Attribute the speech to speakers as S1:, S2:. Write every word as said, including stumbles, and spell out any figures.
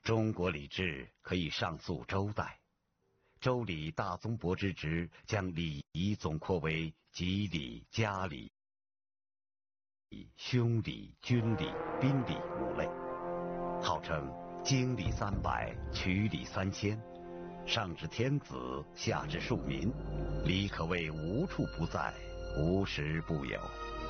S1: 中国礼制可以上溯周代，周礼大宗伯之职将礼仪总括为吉礼、家礼、兄礼、军礼、宾礼五类，号称经礼三百，曲礼三千，上至天子，下至庶民，礼可谓无处不在，无时不有。